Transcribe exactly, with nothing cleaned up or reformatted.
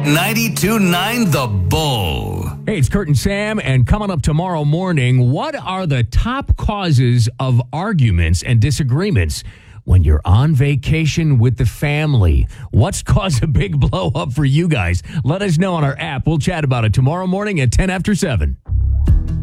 ninety-two point nine The Bull. Hey, it's Kurt and Sam, and coming up tomorrow morning, what are the top causes of arguments and disagreements when you're on vacation with the family? What's caused a big blow up for you guys? Let us know on our app. We'll chat about it tomorrow morning at ten after seven.